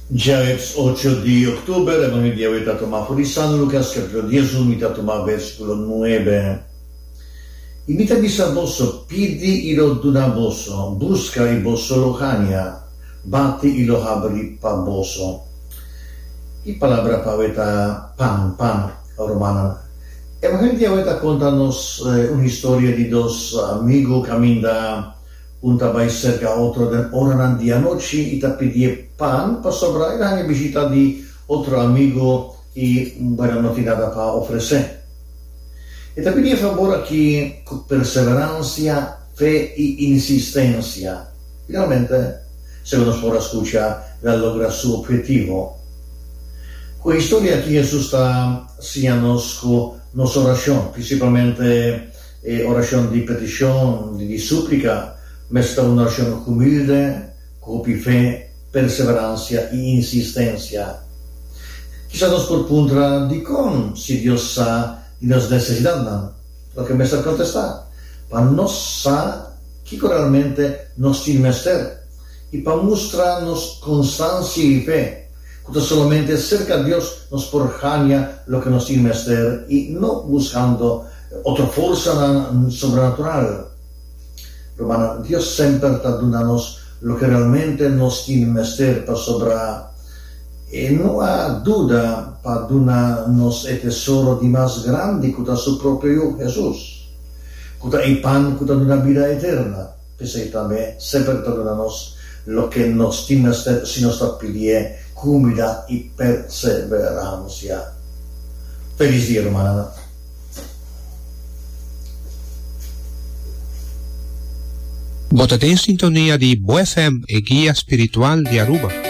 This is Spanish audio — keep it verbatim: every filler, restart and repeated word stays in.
Ya es ocho de octubre, Evangelio de Tomás por San Lucas, capítulo diez, mitad Tomás, versículo nueve. Imita bisa boso, pidi ilo duna boso, busca i boso lo hania, bati ilo habri pa boso. Y palabra paveta pan, pan, romana. Evangelio de contanos eh, una historia de dos amigos caminando Unta vai cerca otro den oranan di anoci ita pedie pan pa sobra era anche visita di otro amigo y buena notinada pa ofrecer. Ita pedie favor che con perseverancia, fe e insistencia finalmente, secondo sua escucha, la logra su objetivo. Con historia che Jesús sta sianos con nos oración, principalmente eh, oración di petición, di, di súplica, Mesta una oración humilde, con fe, perseverancia e insistencia. Quizá nos propuntra di con si Dios sa y nos necesitan, lo que me está contestar. Pa nos sa que realmente nos tiene mester y pa mostrarnos constancia y fe. Cuando solamente cerca a Dios nos porjania lo que nos tiene mester y no buscando otra fuerza sobrenatural. Romana, Dios sempre sta donando lo che realmente nos tiene mester para sobra e non ha duda para donarnos el tesoro di más grande que su propio Hijo Jesús, que el pan que da una vida eterna, pese también sempre sta donando lo che nos tiene mester si nos sta pidiendo humildad y perseverancia. Feliz día, Romana. Votate in sintonia di Bo F M e Guia Spiritual di Aruba.